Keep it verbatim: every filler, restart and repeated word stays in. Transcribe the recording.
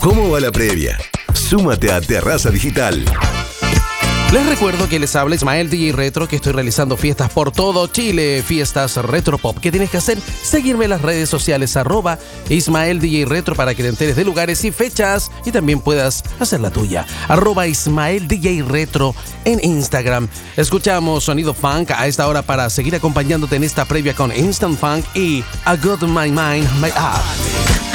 ¿Cómo va la previa? Súmate a Terraza Digital. Les recuerdo que les habla Ismael D J Retro, que estoy realizando fiestas por todo Chile, fiestas Retropop. ¿Qué tienes que hacer? Seguirme en las redes sociales, arroba Ismael D J Retro, para que te enteres de lugares y fechas y también puedas hacer la tuya. Arroba Ismael D J Retro en Instagram. Escuchamos sonido funk a esta hora para seguir acompañándote en esta previa con Instant Funk y I Got My Mind, My Up.